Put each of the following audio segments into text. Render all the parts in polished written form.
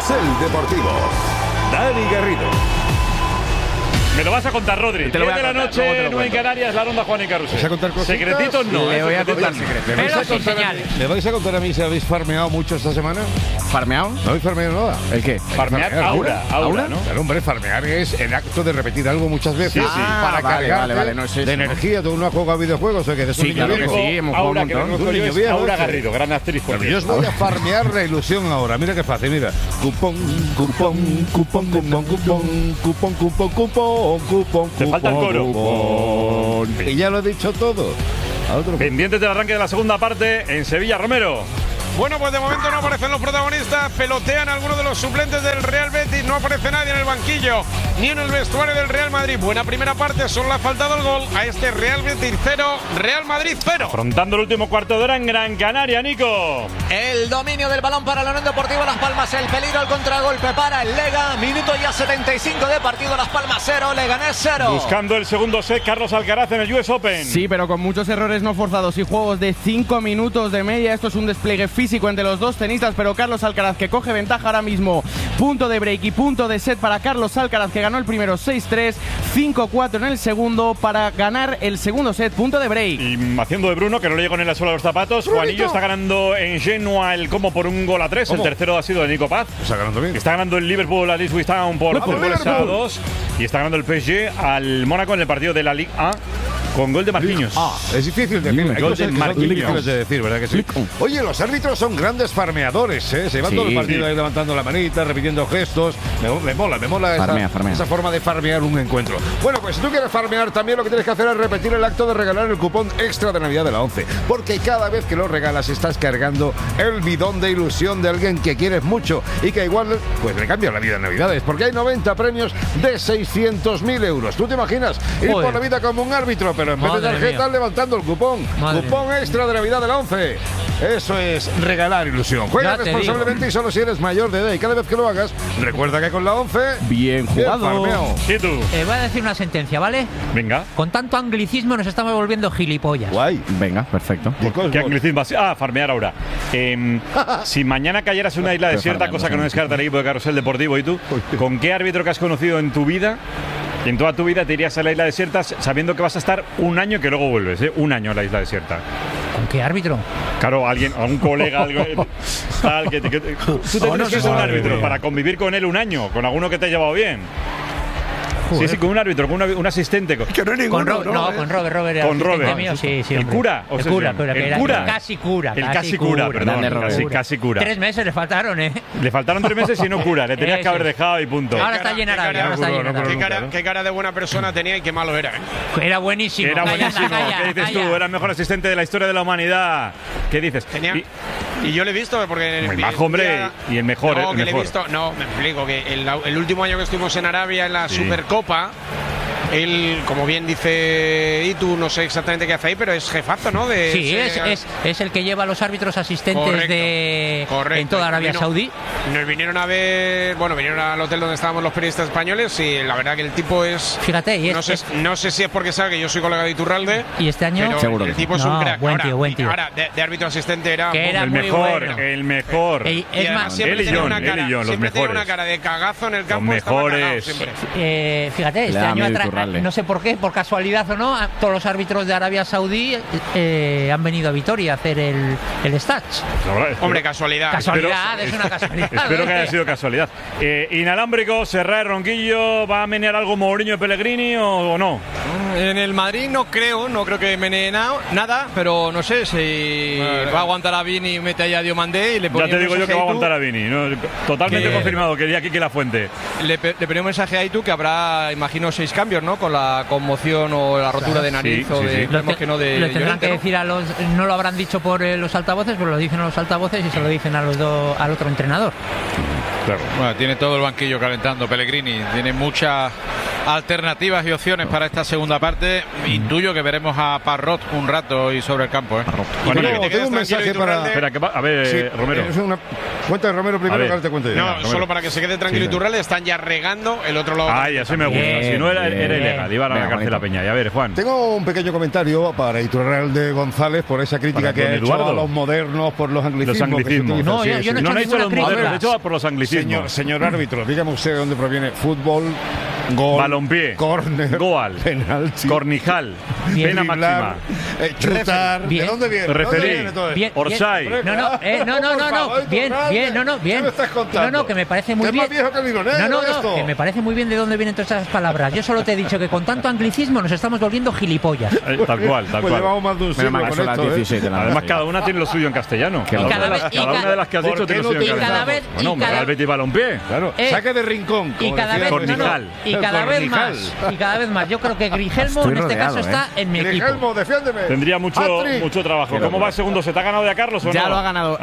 Carrusel Deportivo. Dani Garrido. Me lo vas a contar, Rodri. 10 de la noche, 9 en Canarias, la ronda Juan y Carrusel. ¿Vas a contar cositas? Secretitos no. Le voy a contar secretos. Pero sin señales. ¿Me vais a contar a mí si habéis farmeado mucho esta semana? ¿Farmeado? ¿No habéis farmeado nada? ¿El qué? Farmear aura, ¿no? Claro, hombre, farmear es el acto de repetir algo muchas veces para vale, cargarte vale, no es eso, de ¿no? energía. ¿Tú no has jugado a videojuegos o qué? ¿De Sí, claro que sí, hemos jugado un Aura, que montón. reconozco yo, es Aura Garrido, gran actriz. por Pero yo os cierto. voy a farmear la ilusión ahora. Mira qué fácil, mira. Cupón. Te falta el coro. Y ya lo he dicho todo. A otro. Pendientes del arranque de la segunda parte en Sevilla, Romero. Bueno, pues de momento no aparecen los protagonistas, pelotean algunos de los suplentes del Real Betis, no aparece nadie en el banquillo, ni en el vestuario del Real Madrid. Buena primera parte, solo le ha faltado el gol a este Real Betis 0, Real Madrid 0. Afrontando el último cuarto de hora en Gran Canaria, Nico. El dominio del balón para la Unión Deportiva Las Palmas, el peligro al contragolpe para el Lega, minuto ya 75 de partido, Las Palmas 0, Leganés 0. Buscando el segundo set, Carlos Alcaraz en el US Open. Sí, pero con muchos errores no forzados y juegos de 5 minutos de media. Esto es un despliegue físico entre los dos tenistas, pero Carlos Alcaraz que coge ventaja ahora mismo. Punto de break y punto de set para Carlos Alcaraz, que ganó el primero 6-3, 5-4 en el segundo para ganar el segundo set. Punto de break. Y haciendo de Bruno, que no le llegó ni la suela a los zapatos. Juanillo está ganando en Genoa el Como por 1-3. ¿Cómo? El tercero ha sido de Nico Paz. Está ganando bien. Está ganando el Liverpool a Ipswich Town por 2 goles a 2. Y está ganando el PSG al Mónaco en el partido de la Ligue A con gol de Marquinhos. Es difícil decir. Hay Gol cosas de que son Marquinhos. difíciles de decir, ¿verdad que sí? Oye, los árbitros son grandes farmeadores, ¿eh? Se van todo el partido ahí levantando la manita, repitiendo gestos. Me mola Farmea. esa forma de farmear un encuentro. Bueno, pues si tú quieres farmear, también lo que tienes que hacer es repetir el acto de regalar el cupón extra de Navidad de la 11. Porque cada vez que lo regalas estás cargando el bidón de ilusión de alguien que quieres mucho y que igual pues le cambia la vida en Navidades. Porque hay 90 premios de 600.000 euros. ¿Tú te imaginas ir por la vida como un árbitro, pero en vez de tarjeta levantando el cupón? Cupón extra de Navidad de la 11. Eso es regalar ilusión. Juega responsablemente y solo si eres mayor de edad. Y cada vez que lo hagas, recuerda que con la 11... Bien jugado. farmeado. ¿Y tú? Voy a decir una sentencia, ¿vale? Venga. Con tanto anglicismo nos estamos volviendo gilipollas. Guay. Venga, perfecto. ¿Qué anglicismo? Farmear ahora. Si mañana cayeras en una isla desierta, cosa que no descarta el equipo de Carrusel Deportivo, ¿y tú? ¿Con qué árbitro que has conocido en tu vida? Y en toda tu vida te irías a la isla desierta sabiendo que vas a estar un año y que luego vuelves, ¿eh? Un año a la isla desierta. ¿Con qué árbitro? Claro, algún colega, algo tal, tú tendrías que ser un árbitro para convivir con él un año, con alguno que te ha llevado bien. Sí, con un árbitro, con un asistente. Que no hay ninguno, con Robert. Con Robert. Mío, sí, ¿El cura? El cura. Casi cura. Casi cura, perdón. Casi cura. 3 meses le faltaron, ¿eh? Le faltaron 3 meses y no cura. Le tenías que haber dejado y punto. Ahora está llena Arabia. Qué cara de buena persona tenía y qué malo era, ¿eh? Era buenísimo. Era buenísimo. ¿Qué dices tú? Era el mejor asistente de la historia de la humanidad. ¿Qué dices? Y yo le he visto porque... El majo, hombre, y el mejor. No, el que mejor. le he visto... No, me explico, que el último año que estuvimos en Arabia en la Supercopa... Él, como bien dice Itu, no sé exactamente qué hace ahí, pero es jefazo, ¿no? Sí, es el que lleva a los árbitros asistentes en toda Arabia Saudí. Nos vinieron a ver, vinieron al hotel donde estábamos los periodistas españoles y la verdad que el tipo es... Fíjate, no sé si es porque sabe que yo soy colega de Iturralde. Y este año... Pero seguro el tipo es un crack. Buen tío. Ahora, de árbitro asistente era el mejor. Es más, siempre tiene una los cara de cagazo en el campo. Los mejores. Fíjate, este año no sé por qué, por casualidad o no, todos los árbitros de Arabia Saudí han venido a Vitoria a hacer el stage. Hombre, casualidad. Es una casualidad. Espero que haya sido casualidad. Inalámbrico, Serra, Ronquillo, ¿va a menear algo Mourinho y Pellegrini o no? En el Madrid no creo que menee nada, pero no sé si va a aguantar a Vini y mete ahí a Diomandé y le pone. Ya te digo yo que va a aguantar a Vini, ¿no? Totalmente confirmado, quería aquí que la fuente. Le ponía un mensaje a Itu que habrá, imagino, 6 cambios, ¿no? Con la conmoción o la rotura de nariz o de... Lo tendrán que decir a los... No lo habrán dicho por los altavoces, pero lo dicen a los altavoces y se lo dicen al otro entrenador. Claro. Bueno, tiene todo el banquillo calentando Pellegrini, tiene mucha alternativas y opciones para esta segunda parte. Intuyo que veremos a Parrot un rato y sobre el campo. Bueno, tengo un mensaje para... Espera, a ver, Romero. Cuenta de Romero primero, que ahora te cuento yo. No, solo para que se quede tranquilo Iturralde, están ya regando el otro lado. Ay, así me gusta. Si no era ilegal, iba a la cárcel la Peña. Y a ver, Juan. Tengo un pequeño comentario para Iturralde González por esa crítica que ha hecho a los modernos por los anglicismos. Los anglicismos. No, yo no he hecho los modernos, he hecho por los anglicismos. Señor árbitro, dígame usted de dónde proviene fútbol, gol, balompié, córner, goal, penalti, cornijal, pena máxima, chutar. ¿De dónde viene? Referí, Orsay. No. Bien. ¿Qué me estás contando? No, que me parece muy bien. ¿Es más viejo que el vino negro esto? Que me parece muy bien de dónde vienen todas esas palabras. Yo solo te he dicho que con tanto anglicismo nos estamos volviendo gilipollas. Tal cual. Pues llevamos más de un siglo con esto, Además, cada una tiene lo suyo en castellano. Cada una de las que has dicho tiene lo suyo en castellano. Bueno, Real Betis Balompié. Claro. Saque de rincón. Y cada vez más. Yo creo que Grigelmo en este caso está en mi equipo. Grigelmo, defiéndeme. Tendría mucho trabajo. ¿Cómo va el segundo? ¿Se te ha ganado ya Carlos o no? Ya lo ha ganado.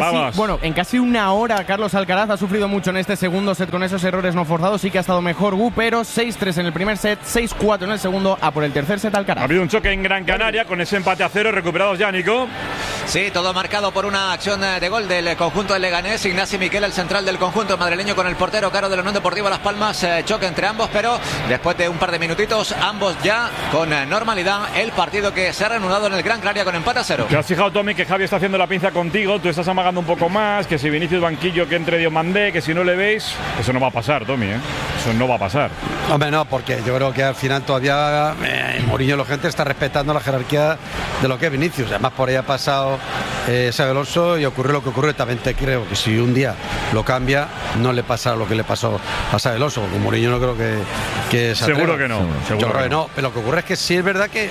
En casi una hora Carlos Alcaraz ha sufrido mucho en este segundo set con esos errores no forzados. Sí que ha estado mejor Gu, pero 6-3 en el primer set, 6-4 en el segundo. A por el tercer set Alcaraz. Ha habido un choque en Gran Canaria con ese empate a 0. Recuperados ya, Nico. Sí, todo marcado por una acción de gol del conjunto del Leganés. Ignasi Miquel, el central del conjunto madrileño, con el portero Caro de la Unión Deportiva Las Palmas. Choque entre ambos, pero después de un par de minutitos, ambos ya con normalidad. El partido que se ha reanudado en el Gran Canaria con empate a 0. ¿Te has fijado, Tommy, que Javi está haciendo la pinza contigo? Tú estás amagando un poco más, que si Vinicius banquillo, que entre Diomandé, que si no le veis. Eso no va a pasar, Tommy, Eso no va a pasar. Hombre, no, porque yo creo que al final todavía Mourinho, la gente está respetando la jerarquía de lo que es Vinicius. Además, por ahí ha pasado Xabi Alonso y ocurrió lo que ocurrió. También te creo que si un día lo cambia, no le pasa lo que le pasó a Xabi Alonso, porque Mourinho no creo que se seguro que no. Yo creo que no. Pero lo que ocurre es que sí es verdad que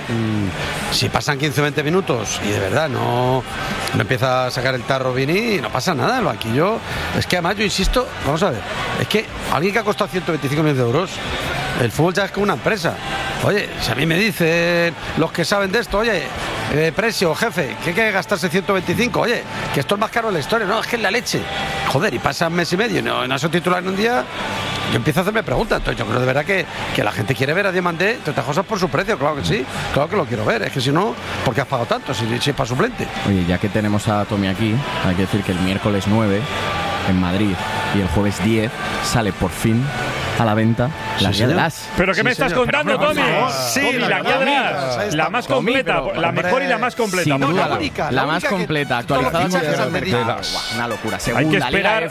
si pasan 15 o 20 minutos y de verdad no empieza a sacar el tarro Vini, no pasa nada. El banquillo, es que además yo insisto, vamos a ver, es que alguien que ha costado 125 millones de euros, el fútbol ya es como una empresa. Oye, si a mí me dicen los que saben de esto, oye, precio, jefe, que hay que gastarse 125, oye, que esto es más caro de la historia, no, es que es la leche. Joder, y pasa un mes y medio y no se titular en un día, yo empiezo a hacerme preguntas. Entonces yo creo de verdad que la gente quiere ver a Diomandé, entre otras cosas por su precio, claro que sí, claro que lo quiero ver, es que si no, ¿por qué has pagado tanto si es para suplente? Oye, ya que tenemos a Tommy aquí, hay que decir que el miércoles 9 en Madrid y el jueves 10 sale por fin a la venta la guía de las. ¿Pero qué me estás contando, Tommy? Sí, la guía de las. La más completa, la mejor y la más completa. Sin duda, la más completa, actualizada con el mercado. Una locura. Hay que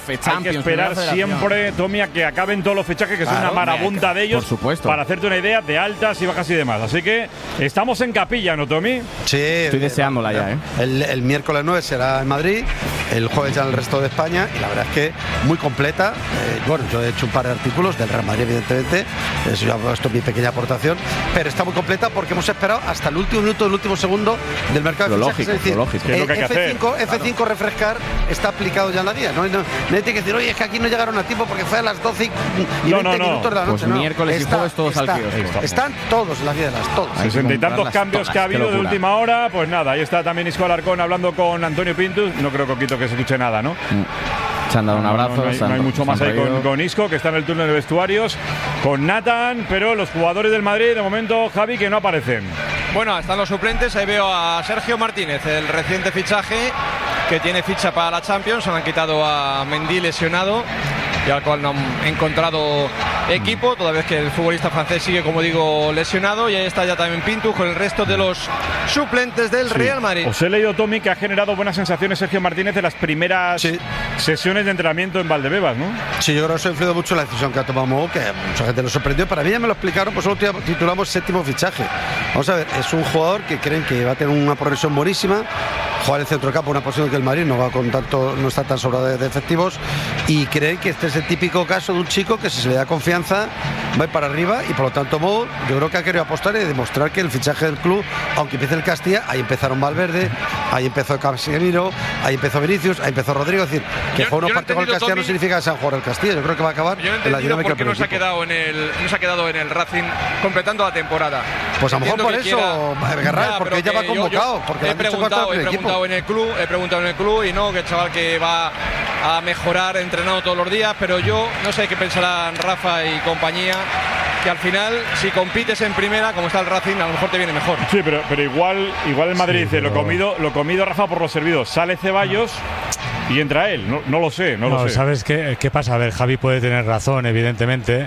esperar siempre, Tommy, a que acaben todos los fichajes, que es una marabunta de ellos, por supuesto, para hacerte una idea de altas y bajas y demás. Así que estamos en capilla, ¿no, Tommy? Sí. Estoy deseándola ya, El miércoles 9 será en Madrid, el jueves ya en el resto de España, y la verdad es que muy completa. Bueno, yo he hecho un par de artículos del Real Madrid, evidentemente, eso ya esto es mi pequeña aportación, pero está muy completa porque hemos esperado hasta el último minuto, el último segundo del mercado de fichajes. Es decir, ¿qué es lo que hay que hacer? F5 refrescar está aplicado ya en la guía. No tiene que decir, oye, es que aquí no llegaron a tiempo porque fue a las 12 y 20 minutos de la noche. Pues miércoles y jueves todos al kiosco. Están todos en la guía de las, todos. 60 y tantos cambios que ha habido de última hora. Pues nada, ahí está también Isco Alarcón hablando con Antonio Pintus. No creo, Coquito, que se escuche nada, ¿no? Se han dado un abrazo. No hay mucho más ahí con Isco, que está en el turno de vestuarios, con Nathan, pero los jugadores del Madrid, de momento, Javi, que no aparecen. Bueno, están los suplentes. Ahí veo a Sergio Martínez, el reciente fichaje, que tiene ficha para la Champions. Se han quitado a Mendy lesionado, y al cual no han encontrado equipo, toda vez que el futbolista francés sigue, como digo, lesionado. Y ahí está ya también Pintus con el resto de los suplentes del Real Madrid. Os he leído, Tommy, que ha generado buenas sensaciones Sergio Martínez en las primeras sesiones de entrenamiento en Valdebebas, ¿no? Sí, yo creo que eso ha influido mucho la decisión que ha tomado Mou, que mucha gente lo sorprendió. Para mí ya me lo explicaron, pues solo titulamos séptimo fichaje. Vamos a ver, es un jugador que creen que va a tener una progresión buenísima, jugar en el centro de campo, una posición que el Madrid no va con tanto, no está tan sobrado de efectivos, y creen que este es el típico caso de un chico que si se le da confianza va a ir para arriba, y por lo tanto Mou, yo creo que ha querido apostar y demostrar que el fichaje del club, aunque empiece el Castilla, ahí empezaron Valverde, ahí empezó Casemiro, ahí empezó Vinicius, ahí empezó Rodrigo. Es decir, que juega unos partidos con el Castilla no significa que sea un jugador del Castilla. Yo creo que va a acabar en la dinámica porque no se ha quedado en el Racing completando la temporada. Pues a lo mejor por eso, Garral, porque ella va convocado, porque he preguntado en el club y no, que el chaval que va a mejorar entrenando todos los días, pero yo no sé qué pensarán Rafa y compañía, que al final, si compites en primera, como está el Racing, a lo mejor te viene mejor. Sí, pero igual el Madrid dice, pero... lo comido, Rafa, por lo servido. Sale Ceballos y entra él. No lo sé. ¿Sabes qué pasa? A ver, Javi puede tener razón, evidentemente.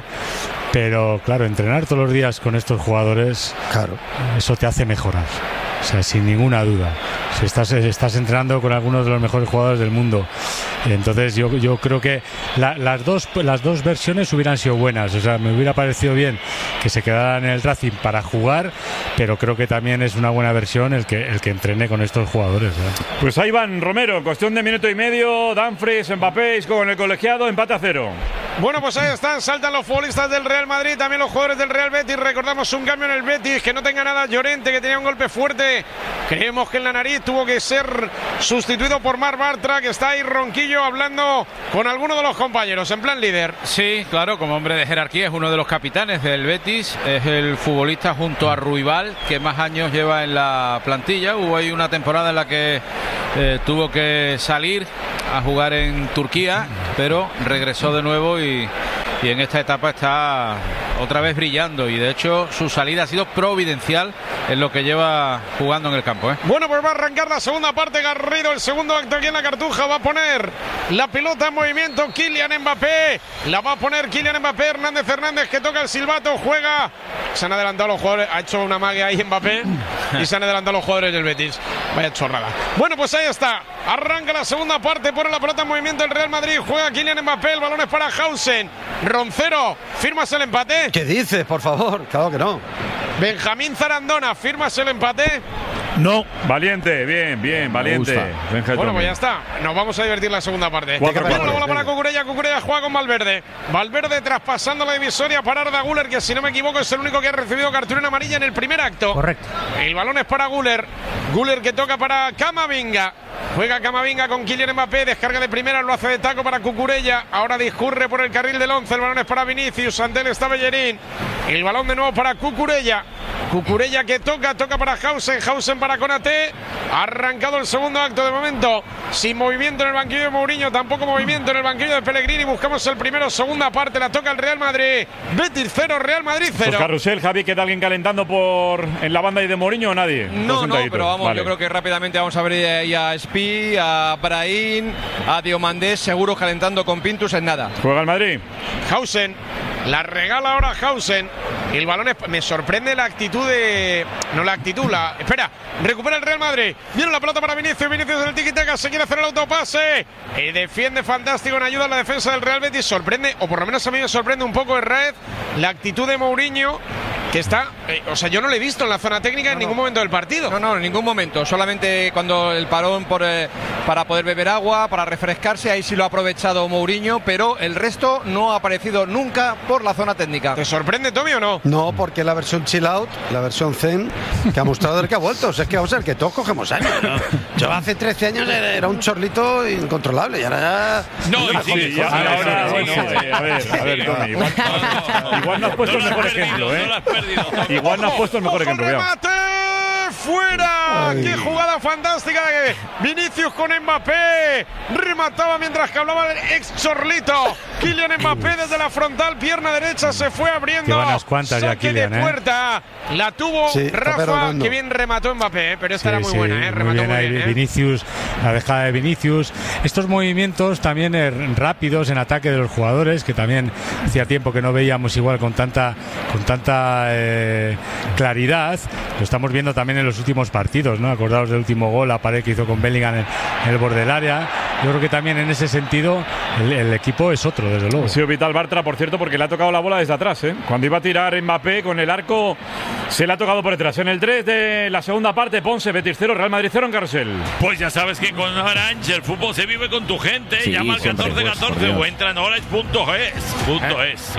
Pero claro, entrenar todos los días con estos jugadores, claro, eso te hace mejorar. O sea, sin ninguna duda. Si estás entrenando con algunos de los mejores jugadores del mundo. Entonces yo creo que las dos versiones hubieran sido buenas. O sea, me hubiera parecido bien que se quedaran en el Racing para jugar, pero creo que también es una buena versión el que entrene con estos jugadores. Pues ahí van, Romero, en cuestión de minuto y medio, Dumfries, Mbappé con el colegiado, empate a 0. Bueno, pues ahí están, saltan los futbolistas del Real Madrid, también los jugadores del Real Betis. Recordamos un cambio en el Betis, que no tenga nada Llorente, que tenía un golpe fuerte. Creemos que en la nariz tuvo que ser sustituido por Marc Bartra, que está ahí ronquillo hablando con alguno de los compañeros, en plan líder. Sí, claro, como hombre de jerarquía, es uno de los capitanes del Betis, es el futbolista junto a Ruibal que más años lleva en la plantilla. Hubo ahí una temporada en la que tuvo que salir a jugar en Turquía, pero regresó de nuevo y en esta etapa está otra vez brillando, y de hecho su salida ha sido providencial en lo que lleva jugando en el campo. Bueno, pues va a arrancar la segunda parte. Garrido, el segundo acto aquí en la Cartuja, va a poner la pelota en movimiento Kylian Mbappé, la va a poner Kylian Mbappé. Hernández, que toca el silbato, juega, se han adelantado los jugadores, ha hecho una magia ahí Mbappé y se han adelantado los jugadores del Betis, vaya chorrada. Bueno, pues ahí está, arranca la segunda parte, pone la pelota en movimiento el Real Madrid, juega Kylian Mbappé, el balón es para Hausen. Roncero, ¿firmas el empate? ¿Qué dices, por favor? Claro que no. Benjamín Zarandona, ¿firmas el empate? No. Valiente, bien, valiente. Bueno, pues ya está. Nos vamos a divertir la segunda parte. Viene la bola para Cucurella juega con Valverde. Valverde traspasando la divisoria para Arda Güler, que si no me equivoco es el único que ha recibido cartulina amarilla en el primer acto. Correcto. El balón es para Güler. Güler que toca para Camavinga. Juega Camavinga con Kylian Mbappé, descarga de primera, lo hace de taco para Cucurella. Ahora discurre por el carril del 11, el balón es para Vinicius, ante él está Bellerín. El balón de nuevo para Cucurella. Cucurella que toca para Hausen para Konaté. Ha arrancado el segundo acto de momento, sin movimiento en el banquillo de Mourinho, tampoco movimiento en el banquillo de Pellegrini. Buscamos el primero, segunda parte, la toca el Real Madrid. Betis 0, Real Madrid 0. Pues Carrusel, Javi, ¿queda alguien calentando en la banda y de Mourinho o nadie? No, pero vamos, vale. Yo creo que rápidamente vamos a ver ahí a Spi, a Brahim, a Diomandé, seguro calentando con Pintus en nada. ¿Juega el Madrid? Hausen, la regala ahora Hausen. El balón me sorprende la actitud de... No la actitud, Espera, recupera el Real Madrid. Viene la pelota para Vinicius en el tiki-taka, se quiere hacer el autopase. Defiende fantástico en ayuda a la defensa del Real Betis. Sorprende, o por lo menos a mí me sorprende un poco Herrera, la actitud de Mourinho, que está... o sea, yo no lo he visto en la zona técnica en ningún momento del partido. No, en ningún momento. Solamente cuando el parón para poder beber agua, para refrescarse, ahí sí lo ha aprovechado Mourinho, pero el resto no ha aparecido nunca por la zona técnica. ¿Te sorprende, Tommy, o no? No, porque la versión chill out, la versión zen, que ha mostrado el que ha vuelto. O sea, es que vamos a ver, que todos cogemos años, ¿no? Yo hace 13 años era un chorlito incontrolable y ahora ya... Ahora, bueno, a ver, Tommy, igual no has puesto el mejor ejemplo, Igual no has puesto el mejor ejemplo. ¡Remate! ¡Fuera! ¡Qué jugada fantástica de Vinicius con Mbappé! Remataba mientras que hablaba el ex chorlito. Kylian Mbappé desde la frontal, pierna derecha, se fue abriendo. Lleva unas cuantas ya, Kylian, de puerta. La tuvo Rafa, que bien remató Mbappé, pero esta era muy buena, remató muy bien. Vinicius, la dejada de Vinicius. Estos movimientos también rápidos en ataque de los jugadores, que también hacía tiempo que no veíamos igual con tanta claridad. Lo estamos viendo también en los últimos partidos, ¿no? Acordaos del último gol, la pared que hizo con Bellingham en el borde del área. Yo creo que también en ese sentido el equipo es otro, desde luego. Ha sido vital Bartra, por cierto, porque le ha tocado la bola desde atrás, Cuando iba a tirar Mbappé con el arco, se le ha tocado por detrás. En el 3 de la segunda parte, Ponce, Betis 0, Real Madrid 0 en Carrusel. Pues ya sabes que con Orange el fútbol se vive con tu gente. Sí, llama al 1414 o entra en orange.es.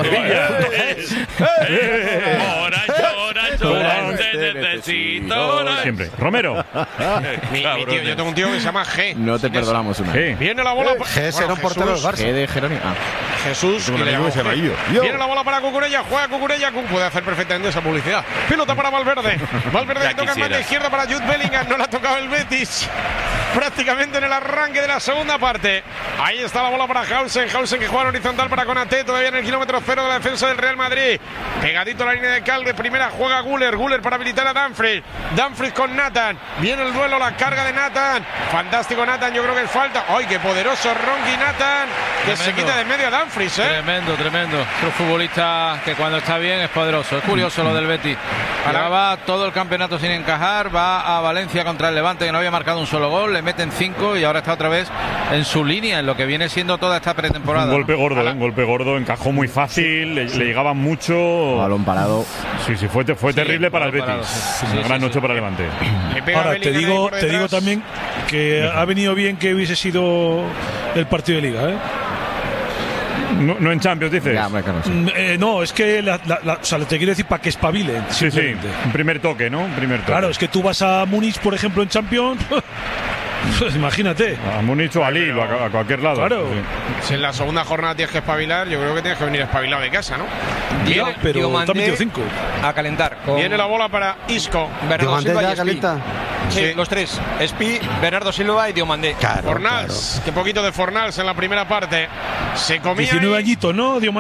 Orange, necesito. Siempre. Romero. Mi tío, yo tengo un tío que se llama G. No te perdonamos una. Viene la bola. G será un portero del Barça. G de Jerónimo. Jesús. Viene la bola para Cucurella. Juega Cucurella. Puede hacer perfectamente esa publicidad. Pelota para Valverde. Valverde que toca en banda izquierda para Jude Bellingham. No la ha tocado el Betis. prácticamente en el arranque de la segunda parte. Ahí está la bola para Hausen que juega en horizontal para Konaté, todavía en el kilómetro 0 de la defensa del Real Madrid. Pegadito a la línea de Calve, primera juega Guller para habilitar a Dumfries con Nathan. Viene el duelo, la carga de Nathan. Fantástico Nathan, yo creo que es falta. ¡Ay, qué poderoso Ronchi Nathan! Que se quita de medio a Dumfries, ¿eh? Tremendo. Otro futbolista que cuando está bien es poderoso. Es curioso lo del Betis. Llevaba todo el campeonato sin encajar, va a Valencia contra el Levante, que no había marcado un solo gol, le meten 5 y ahora está otra vez en su línea, en lo que viene siendo toda esta pretemporada. Un golpe gordo, encajó muy fácil, le llegaban mucho. Balón parado. Sí, fue terrible para el Betis. Una gran noche para el Levante. Ahora, te digo también que ha venido bien que hubiese sido el partido de Liga, ¿eh? No en Champions, dices. No, es que o sea, te quiero decir para que espabilen. Sí, un primer toque, ¿no? Claro, es que tú vas a Múnich, por ejemplo, en Champions. Pues imagínate. A Múnich o a Lille, a cualquier lado. Claro. Sí. Si en la segunda jornada tienes que espabilar, yo creo que tienes que venir espabilado de casa, ¿no? Pero está metido 5. A calentar. Viene la bola para Isco. Bernardo Silva y calenta. Sí, los tres. Espi, Bernardo Silva y Diomandé. Fornals. Qué poquito de Fornals en la primera parte. Se comía 19 añitos, ¿no? Diomandé.